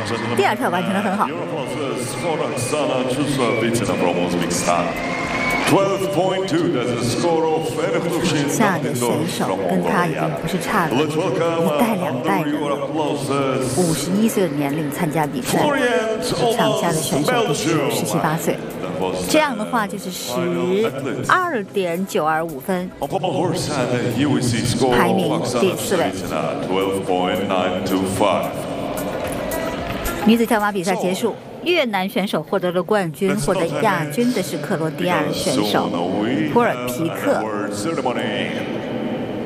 第二跳完成得很好。下的选手跟他已经不是差了一代两代人，51岁的年龄参加比赛，场下的选手都只有17、18岁。这样的话就是12.925分，排名第4位。女子跳马比赛结束，越南选手获得了冠军，获得亚军的是克罗地亚选手普尔皮克。